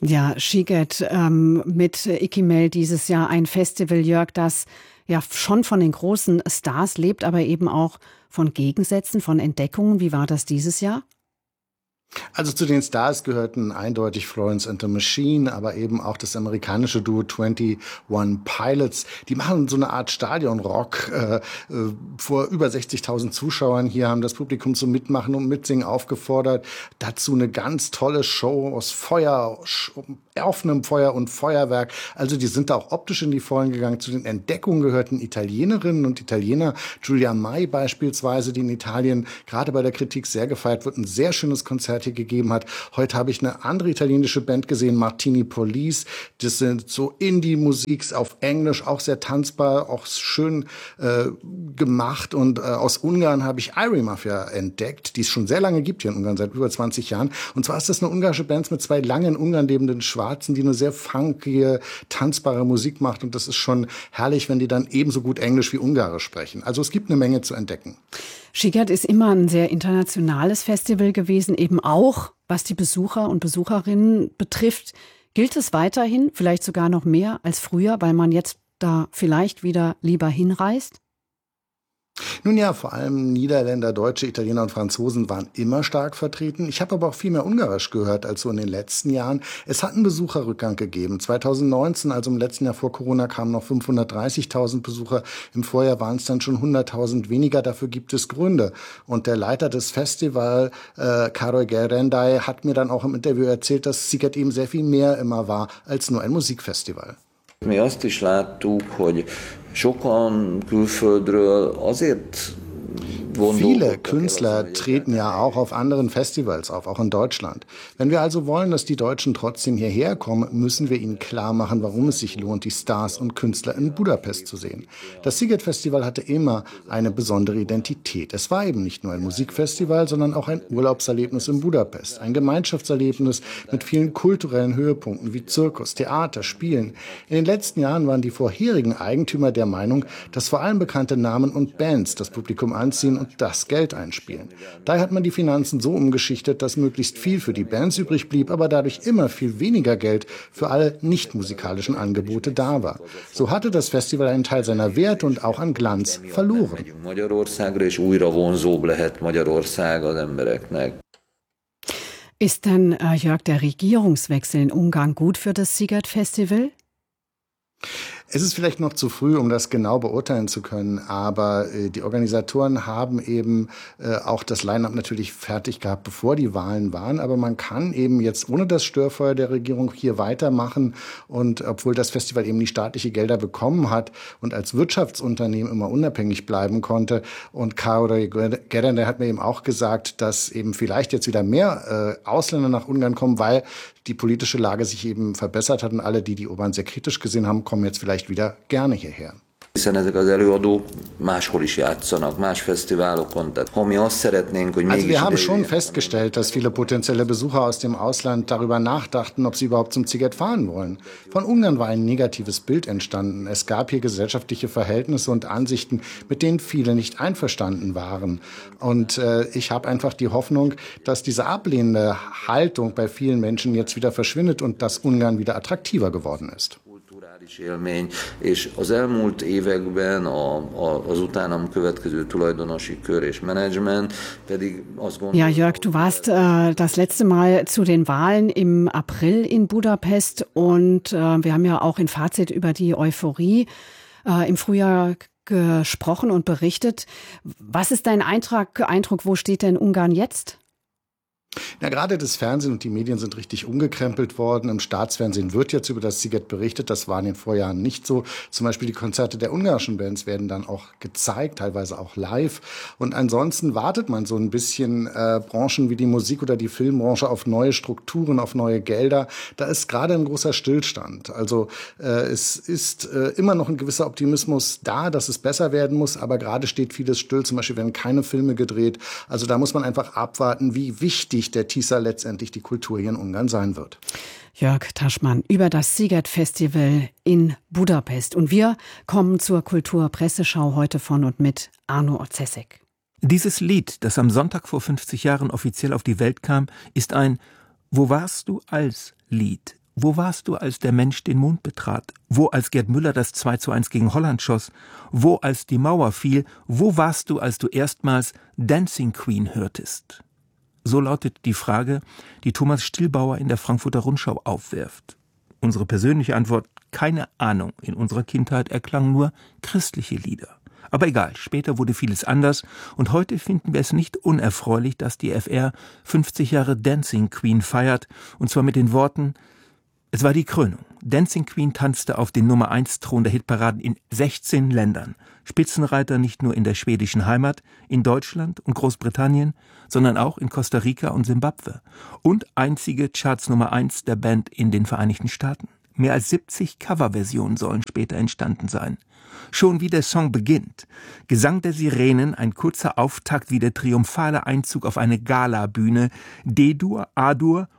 Ja, Sziget mit Ikimel dieses Jahr ein Festival, Jörg, das ja schon von den großen Stars lebt, aber eben auch von Gegensätzen, von Entdeckungen. Wie war das dieses Jahr? Also zu den Stars gehörten eindeutig Florence and the Machine, aber eben auch das amerikanische Duo 21 Pilots. Die machen so eine Art Stadionrock vor über 60.000 Zuschauern. Hier haben das Publikum zum Mitmachen und Mitsingen aufgefordert. Dazu eine ganz tolle Show aus Feuer, offenem Feuer und Feuerwerk. Also die sind da auch optisch in die Vollen gegangen. Zu den Entdeckungen gehörten Italienerinnen und Italiener. Giulia Mai beispielsweise, die in Italien gerade bei der Kritik sehr gefeiert wird, ein sehr schönes Konzert hier gegeben hat. Heute habe ich eine andere italienische Band gesehen, Martini Police. Das sind so Indie-Musik auf Englisch, auch sehr tanzbar, auch schön gemacht. Und aus Ungarn habe ich Irie Mafia entdeckt, die es schon sehr lange gibt hier in Ungarn, seit über 20 Jahren. Und zwar ist das eine ungarische Band mit zwei lange in Ungarn lebenden Schwarzen, die eine sehr funkige, tanzbare Musik macht. Und das ist schon herrlich, wenn die dann ebenso gut Englisch wie Ungarisch sprechen. Also es gibt eine Menge zu entdecken. Sziget ist immer ein sehr internationales Festival gewesen, eben auch was die Besucher und Besucherinnen betrifft. Gilt es weiterhin, vielleicht sogar noch mehr als früher, weil man jetzt da vielleicht wieder lieber hinreist? Nun ja, vor allem Niederländer, Deutsche, Italiener und Franzosen waren immer stark vertreten. Ich habe aber auch viel mehr Ungarisch gehört als so in den letzten Jahren. Es hat einen Besucherrückgang gegeben. 2019, also im letzten Jahr vor Corona, kamen noch 530.000 Besucher. Im Vorjahr waren es dann schon 100.000 weniger. Dafür gibt es Gründe. Und der Leiter des Festivals, Károly Gerendai, hat mir dann auch im Interview erzählt, dass Sziget eben sehr viel mehr immer war als nur ein Musikfestival. Mi azt is láttuk, hogy sokan külföldről azért Viele Künstler treten ja auch auf anderen Festivals auf, auch in Deutschland. Wenn wir also wollen, dass die Deutschen trotzdem hierher kommen, müssen wir ihnen klar machen, warum es sich lohnt, die Stars und Künstler in Budapest zu sehen. Das Sziget-Festival hatte immer eine besondere Identität. Es war eben nicht nur ein Musikfestival, sondern auch ein Urlaubserlebnis in Budapest. Ein Gemeinschaftserlebnis mit vielen kulturellen Höhepunkten wie Zirkus, Theater, Spielen. In den letzten Jahren waren die vorherigen Eigentümer der Meinung, dass vor allem bekannte Namen und Bands das Publikum anziehen und das Geld einspielen. Daher hat man die Finanzen so umgeschichtet, dass möglichst viel für die Bands übrig blieb, aber dadurch immer viel weniger Geld für alle nicht-musikalischen Angebote da war. So hatte das Festival einen Teil seiner Werte und auch an Glanz verloren. Ist denn, Jörg, der Regierungswechsel in Ungarn gut für das Sziget-Festival? Es ist vielleicht noch zu früh, um das genau beurteilen zu können, aber die Organisatoren haben eben auch das Line-up natürlich fertig gehabt, bevor die Wahlen waren. Aber man kann eben jetzt ohne das Störfeuer der Regierung hier weitermachen. Und obwohl das Festival eben die staatliche Gelder bekommen hat und als Wirtschaftsunternehmen immer unabhängig bleiben konnte. Und Károly Gerendai hat mir eben auch gesagt, dass eben vielleicht jetzt wieder mehr Ausländer nach Ungarn kommen, weil die politische Lage sich eben verbessert hat und alle, die Urban sehr kritisch gesehen haben, kommen jetzt vielleicht wieder gerne hierher. Hiszen ezek az előadók máshol is játszanak, más fesztiválokon. Tehát ha mi azt szeretnénk, hogy Also wir haben schon festgestellt, dass viele potenzielle Besucher aus dem Ausland darüber nachdachten, ob sie überhaupt zum Sziget fahren wollen. Von Ungarn war ein negatives Bild entstanden. Es gab hier gesellschaftliche Verhältnisse und Ansichten, mit denen viele nicht einverstanden waren. Und ich habe einfach die Hoffnung, dass diese ablehnende Haltung bei vielen Menschen jetzt wieder verschwindet und dass Ungarn wieder attraktiver geworden ist. Élmény, és az elmúlt években az utánam következő tulajdonosi kör és menedzsment pedig azt gondolom... Ja, Jörg, du warst das letzte Mal zu den Wahlen im April in Budapest und wir haben ja auch in Fazit über die Euphorie im Frühjahr gesprochen und berichtet. Was ist dein Eindruck, wo steht denn Ungarn jetzt? Na, gerade das Fernsehen und die Medien sind richtig umgekrempelt worden. Im Staatsfernsehen wird jetzt über das Sziget berichtet. Das war in den Vorjahren nicht so. Zum Beispiel die Konzerte der ungarischen Bands werden dann auch gezeigt, teilweise auch live. Und ansonsten wartet man so ein bisschen Branchen wie die Musik- oder die Filmbranche auf neue Strukturen, auf neue Gelder. Da ist gerade ein großer Stillstand. Also es ist immer noch ein gewisser Optimismus da, dass es besser werden muss. Aber gerade steht vieles still. Zum Beispiel werden keine Filme gedreht. Also da muss man einfach abwarten, wie wichtig der TISA letztendlich die Kultur hier in Ungarn sein wird. Jörg Taschmann über das Sziget-Festival in Budapest. Und wir kommen zur Kulturpresseschau heute von und mit Arno Orzesek. Dieses Lied, das am Sonntag vor 50 Jahren offiziell auf die Welt kam, ist ein »Wo warst du als« Lied. Wo warst du, als der Mensch den Mond betrat? Wo, als Gerd Müller das 2:1 gegen Holland schoss? Wo, als die Mauer fiel? Wo warst du, als du erstmals Dancing Queen hörtest? So lautet die Frage, die Thomas Stillbauer in der Frankfurter Rundschau aufwirft. Unsere persönliche Antwort: keine Ahnung. In unserer Kindheit erklangen nur christliche Lieder. Aber egal, später wurde vieles anders und heute finden wir es nicht unerfreulich, dass die FR 50 Jahre Dancing Queen feiert, und zwar mit den Worten: Es war die Krönung. Dancing Queen tanzte auf den Nummer-1-Thron der Hitparaden in 16 Ländern. Spitzenreiter nicht nur in der schwedischen Heimat, in Deutschland und Großbritannien, sondern auch in Costa Rica und Simbabwe. Und einzige Charts Nummer 1 der Band in den Vereinigten Staaten. Mehr als 70 Coverversionen sollen später entstanden sein. Schon wie der Song beginnt. Gesang der Sirenen, ein kurzer Auftakt wie der triumphale Einzug auf eine Galabühne. D-Dur, A-Dur,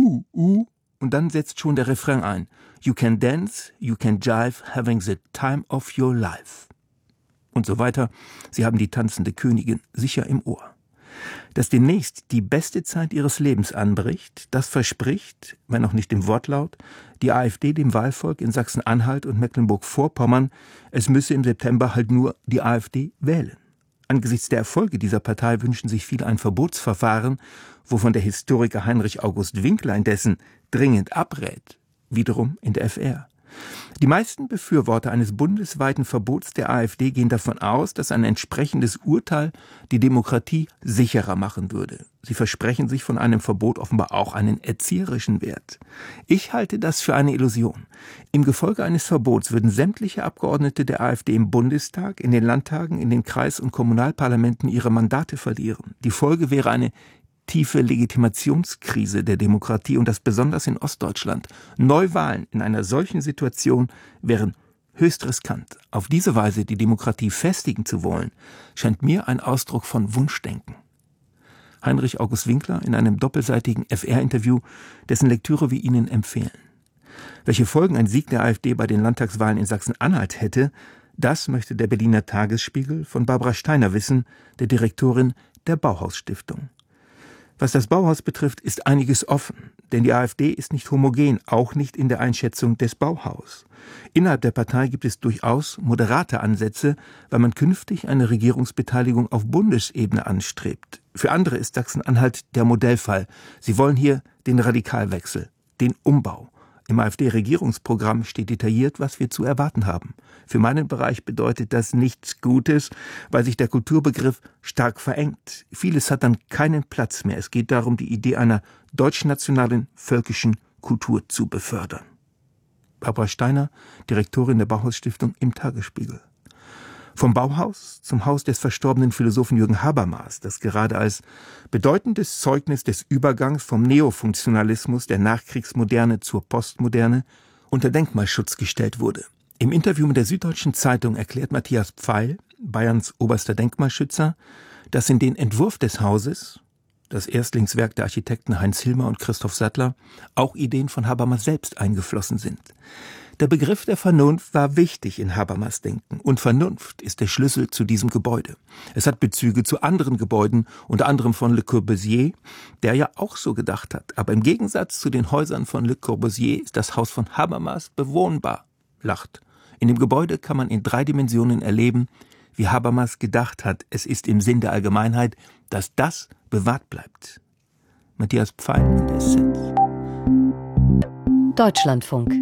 und dann setzt schon der Refrain ein. You can dance, you can jive, having the time of your life. Und so weiter. Sie haben die tanzende Königin sicher im Ohr. Dass demnächst die beste Zeit ihres Lebens anbricht, das verspricht, wenn auch nicht im Wortlaut, die AfD dem Wahlvolk in Sachsen-Anhalt und Mecklenburg-Vorpommern, es müsse im September halt nur die AfD wählen. Angesichts der Erfolge dieser Partei wünschen sich viele ein Verbotsverfahren, wovon der Historiker Heinrich August Winkler indessen dringend abrät, wiederum in der FR. Die meisten Befürworter eines bundesweiten Verbots der AfD gehen davon aus, dass ein entsprechendes Urteil die Demokratie sicherer machen würde. Sie versprechen sich von einem Verbot offenbar auch einen erzieherischen Wert. Ich halte das für eine Illusion. Im Gefolge eines Verbots würden sämtliche Abgeordnete der AfD im Bundestag, in den Landtagen, in den Kreis- und Kommunalparlamenten ihre Mandate verlieren. Die Folge wäre eine tiefe Legitimationskrise der Demokratie, und das besonders in Ostdeutschland. Neuwahlen in einer solchen Situation wären höchst riskant. Auf diese Weise die Demokratie festigen zu wollen, scheint mir ein Ausdruck von Wunschdenken. Heinrich August Winkler in einem doppelseitigen FR-Interview, dessen Lektüre wir Ihnen empfehlen. Welche Folgen ein Sieg der AfD bei den Landtagswahlen in Sachsen-Anhalt hätte, das möchte der Berliner Tagesspiegel von Barbara Steiner wissen, der Direktorin der Bauhaus-Stiftung. Was das Bauhaus betrifft, ist einiges offen, denn die AfD ist nicht homogen, auch nicht in der Einschätzung des Bauhaus. Innerhalb der Partei gibt es durchaus moderate Ansätze, weil man künftig eine Regierungsbeteiligung auf Bundesebene anstrebt. Für andere ist Sachsen-Anhalt der Modellfall. Sie wollen hier den Radikalwechsel, den Umbau. Im AfD-Regierungsprogramm steht detailliert, was wir zu erwarten haben. Für meinen Bereich bedeutet das nichts Gutes, weil sich der Kulturbegriff stark verengt. Vieles hat dann keinen Platz mehr. Es geht darum, die Idee einer deutschnationalen, völkischen Kultur zu befördern. Barbara Steiner, Direktorin der Bauhaus-Stiftung im Tagesspiegel. Vom Bauhaus zum Haus des verstorbenen Philosophen Jürgen Habermas, das gerade als bedeutendes Zeugnis des Übergangs vom Neofunktionalismus der Nachkriegsmoderne zur Postmoderne unter Denkmalschutz gestellt wurde. Im Interview mit der Süddeutschen Zeitung erklärt Matthias Pfeil, Bayerns oberster Denkmalschützer, dass in den Entwurf des Hauses, das Erstlingswerk der Architekten Heinz Hilmer und Christoph Sattler, auch Ideen von Habermas selbst eingeflossen sind. Der Begriff der Vernunft war wichtig in Habermas Denken, und Vernunft ist der Schlüssel zu diesem Gebäude. Es hat Bezüge zu anderen Gebäuden, unter anderem von Le Corbusier, der ja auch so gedacht hat. Aber im Gegensatz zu den Häusern von Le Corbusier ist das Haus von Habermas bewohnbar, lacht. In dem Gebäude kann man in 3 Dimensionen erleben, wie Habermas gedacht hat. Es ist im Sinn der Allgemeinheit, dass das bewahrt bleibt. Matthias Pfeil in der Essenz. Deutschlandfunk.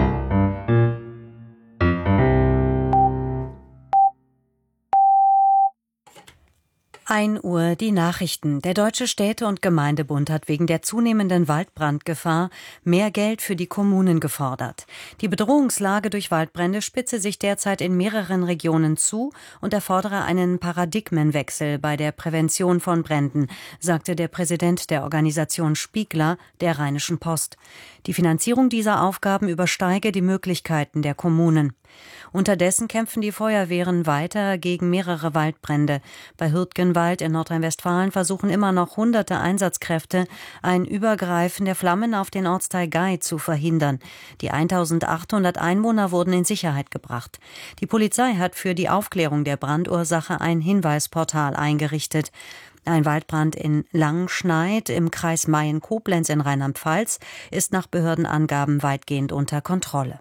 Uhr die Nachrichten. Der Deutsche Städte- und Gemeindebund hat wegen der zunehmenden Waldbrandgefahr mehr Geld für die Kommunen gefordert. Die Bedrohungslage durch Waldbrände spitze sich derzeit in mehreren Regionen zu und erfordere einen Paradigmenwechsel bei der Prävention von Bränden, sagte der Präsident der Organisation Spiegler der Rheinischen Post. Die Finanzierung dieser Aufgaben übersteige die Möglichkeiten der Kommunen. Unterdessen kämpfen die Feuerwehren weiter gegen mehrere Waldbrände. Bei Hürtgenwald in Nordrhein-Westfalen versuchen immer noch hunderte Einsatzkräfte, ein Übergreifen der Flammen auf den Ortsteil Gay zu verhindern. Die 1800 Einwohner wurden in Sicherheit gebracht. Die Polizei hat für die Aufklärung der Brandursache ein Hinweisportal eingerichtet. Ein Waldbrand in Langschneid im Kreis Mayen-Koblenz in Rheinland-Pfalz ist nach Behördenangaben weitgehend unter Kontrolle.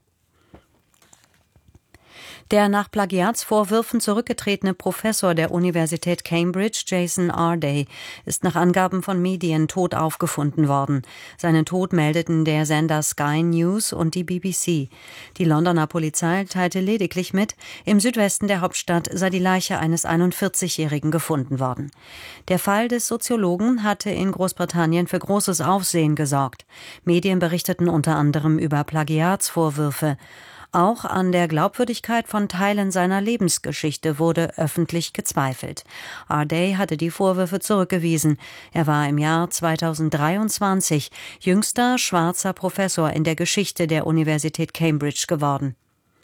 Der nach Plagiatsvorwürfen zurückgetretene Professor der Universität Cambridge, Jason Arday, ist nach Angaben von Medien tot aufgefunden worden. Seinen Tod meldeten der Sender Sky News und die BBC. Die Londoner Polizei teilte lediglich mit, im Südwesten der Hauptstadt sei die Leiche eines 41-Jährigen gefunden worden. Der Fall des Soziologen hatte in Großbritannien für großes Aufsehen gesorgt. Medien berichteten unter anderem über Plagiatsvorwürfe. Auch an der Glaubwürdigkeit von Teilen seiner Lebensgeschichte wurde öffentlich gezweifelt. Arday hatte die Vorwürfe zurückgewiesen. Er war im Jahr 2023 jüngster schwarzer Professor in der Geschichte der Universität Cambridge geworden.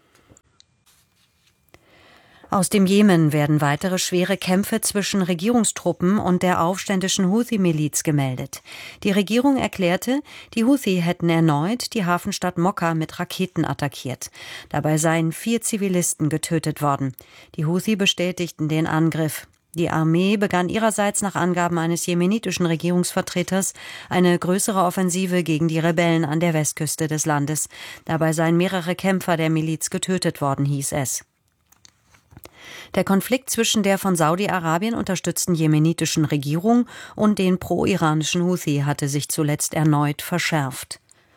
Aus dem Jemen werden weitere schwere Kämpfe zwischen Regierungstruppen und der aufständischen Houthi-Miliz gemeldet. Die Regierung erklärte, die Houthi hätten erneut die Hafenstadt Mokka mit Raketen attackiert. Dabei seien 4 Zivilisten getötet worden. Die Houthi bestätigten den Angriff. Die Armee begann ihrerseits nach Angaben eines jemenitischen Regierungsvertreters eine größere Offensive gegen die Rebellen an der Westküste des Landes. Dabei seien mehrere Kämpfer der Miliz getötet worden, hieß es. Der Konflikt zwischen der von Saudi-Arabien unterstützten jemenitischen Regierung und den pro-iranischen Houthi hatte sich zuletzt erneut verschärft.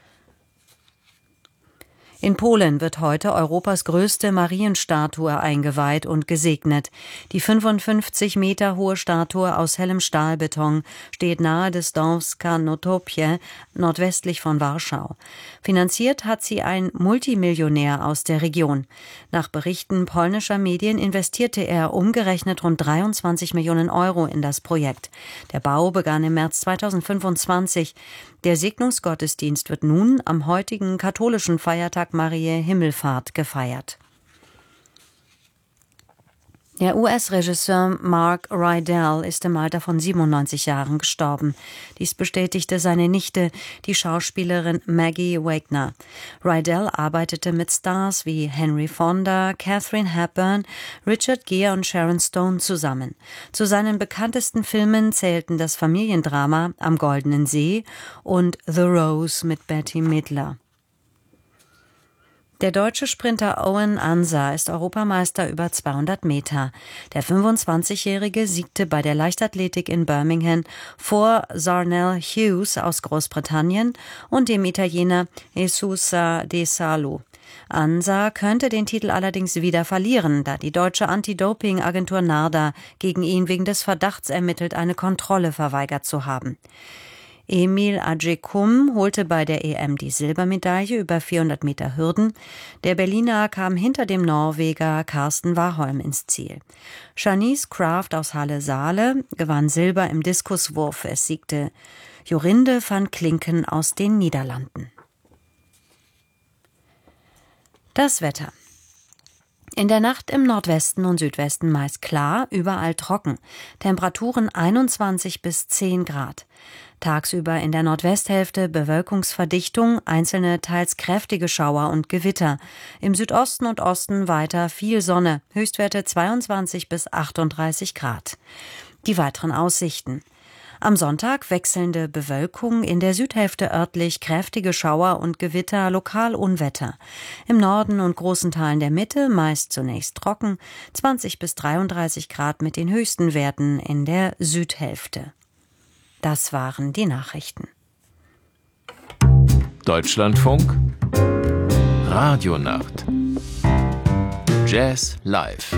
In Polen wird heute Europas größte Marienstatue eingeweiht und gesegnet. Die 55 Meter hohe Statue aus hellem Stahlbeton steht nahe des Dorfs Karnotopie, nordwestlich von Warschau. Finanziert hat sie ein Multimillionär aus der Region. Nach Berichten polnischer Medien investierte er umgerechnet rund 23 Millionen Euro in das Projekt. Der Bau begann im März 2025. Der Segnungsgottesdienst wird nun am heutigen katholischen Feiertag Mariä Himmelfahrt gefeiert. Der US-Regisseur Mark Rydell ist im Alter von 97 Jahren gestorben. Dies bestätigte seine Nichte, die Schauspielerin Maggie Wagner. Rydell arbeitete mit Stars wie Henry Fonda, Katharine Hepburn, Richard Gere und Sharon Stone zusammen. Zu seinen bekanntesten Filmen zählten das Familiendrama Am Goldenen See und The Rose mit Bette Midler. Der deutsche Sprinter Owen Ansa ist Europameister über 200 Meter. Der 25-Jährige siegte bei der Leichtathletik in Birmingham vor Zarnell Hughes aus Großbritannien und dem Italiener Esusa De Salo. Ansa könnte den Titel allerdings wieder verlieren, da die deutsche Anti-Doping-Agentur NADA gegen ihn wegen des Verdachts ermittelt, eine Kontrolle verweigert zu haben. Emil Adjekum holte bei der EM die Silbermedaille über 400 Meter Hürden. Der Berliner kam hinter dem Norweger Karsten Warholm ins Ziel. Shanice Kraft aus Halle-Saale gewann Silber im Diskuswurf. Es siegte Jorinde van Klinken aus den Niederlanden. Das Wetter. In der Nacht im Nordwesten und Südwesten meist klar, überall trocken. Temperaturen 21 bis 10 Grad. Tagsüber in der Nordwesthälfte Bewölkungsverdichtung, einzelne teils kräftige Schauer und Gewitter. Im Südosten und Osten weiter viel Sonne, Höchstwerte 22 bis 38 Grad. Die weiteren Aussichten. Am Sonntag wechselnde Bewölkung, in der Südhälfte örtlich kräftige Schauer und Gewitter, lokal Unwetter. Im Norden und großen Teilen der Mitte meist zunächst trocken, 20 bis 33 Grad mit den höchsten Werten in der Südhälfte. Das waren die Nachrichten. Deutschlandfunk Radionacht Jazz live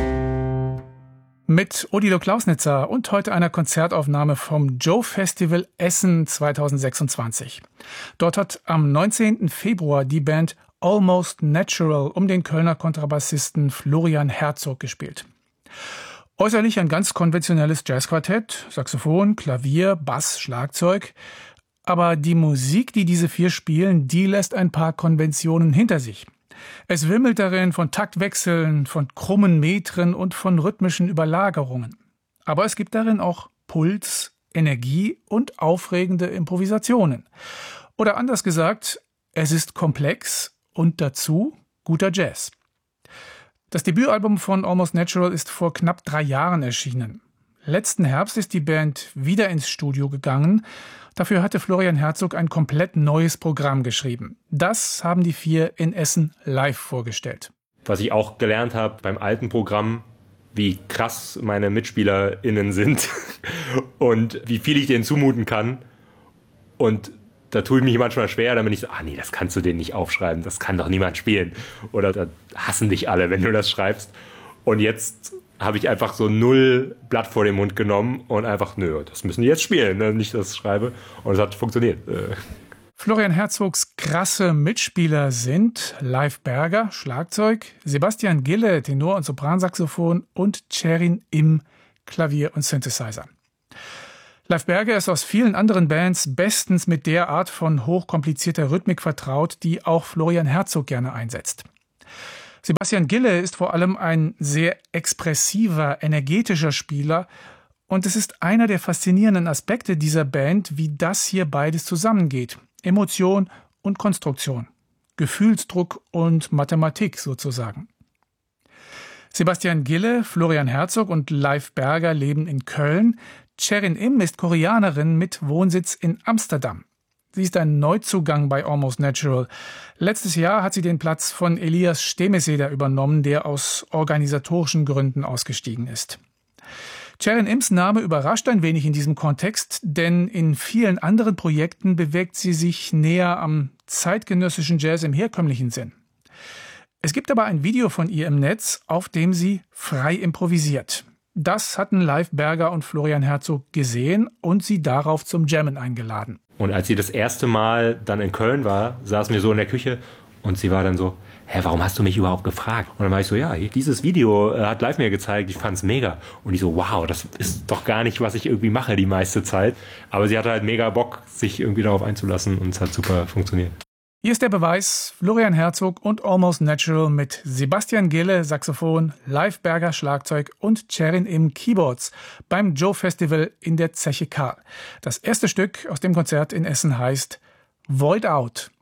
mit Odilo Klausnitzer und heute einer Konzertaufnahme vom Joe Festival Essen 2026. Dort hat am 19. Februar die Band Almost Natural um den Kölner Kontrabassisten Florian Herzog gespielt. Äußerlich ein ganz konventionelles Jazzquartett, Saxophon, Klavier, Bass, Schlagzeug. Aber die Musik, die diese 4 spielen, die lässt ein paar Konventionen hinter sich. Es wimmelt darin von Taktwechseln, von krummen Metren und von rhythmischen Überlagerungen. Aber es gibt darin auch Puls, Energie und aufregende Improvisationen. Oder anders gesagt, es ist komplex und dazu guter Jazz. Das Debütalbum von Almost Natural ist vor knapp 3 Jahren erschienen. Letzten Herbst ist die Band wieder ins Studio gegangen. Dafür hatte Florian Herzog ein komplett neues Programm geschrieben. Das haben die 4 in Essen live vorgestellt. Was ich auch gelernt habe beim alten Programm, wie krass meine MitspielerInnen sind und wie viel ich denen zumuten kann. Und da tue ich mich manchmal schwer, dann bin ich so, nee, das kannst du denen nicht aufschreiben, das kann doch niemand spielen. Oder da hassen dich alle, wenn du das schreibst. Und jetzt habe ich einfach so 0 Blatt vor den Mund genommen und einfach, das müssen die jetzt spielen, ne? Nicht, dass ich schreibe. Und es hat funktioniert. Florian Herzogs krasse Mitspieler sind Leif Berger, Schlagzeug, Sebastian Gille, Tenor- und Sopransaxophon und Cherin Im, Klavier und Synthesizer. Leif Berger ist aus vielen anderen Bands bestens mit der Art von hochkomplizierter Rhythmik vertraut, die auch Florian Herzog gerne einsetzt. Sebastian Gille ist vor allem ein sehr expressiver, energetischer Spieler und es ist einer der faszinierenden Aspekte dieser Band, wie das hier beides zusammengeht. Emotion und Konstruktion, Gefühlsdruck und Mathematik sozusagen. Sebastian Gille, Florian Herzog und Leif Berger leben in Köln. Cherin Im ist Koreanerin mit Wohnsitz in Amsterdam. Sie ist ein Neuzugang bei Almost Natural. Letztes Jahr hat sie den Platz von Elias Stemeseder übernommen, der aus organisatorischen Gründen ausgestiegen ist. Cherin Ims Name überrascht ein wenig in diesem Kontext, denn in vielen anderen Projekten bewegt sie sich näher am zeitgenössischen Jazz im herkömmlichen Sinn. Es gibt aber ein Video von ihr im Netz, auf dem sie frei improvisiert. Das hatten Leif Berger und Florian Herzog gesehen und sie darauf zum Jammen eingeladen. Und als sie das erste Mal dann in Köln war, saßen wir so in der Küche und sie war dann so, warum hast du mich überhaupt gefragt? Und dann war ich so, dieses Video hat Leif mir gezeigt, ich fand's mega. Und ich so, wow, das ist doch gar nicht, was ich irgendwie mache die meiste Zeit. Aber sie hatte halt mega Bock, sich irgendwie darauf einzulassen und es hat super funktioniert. Hier ist der Beweis: Florian Herzog und Almost Natural mit Sebastian Gille Saxophon, Leif Berger Schlagzeug und Cherin Im Keyboards beim Joe Festival in der Zeche Karl. Das erste Stück aus dem Konzert in Essen heißt Void Out.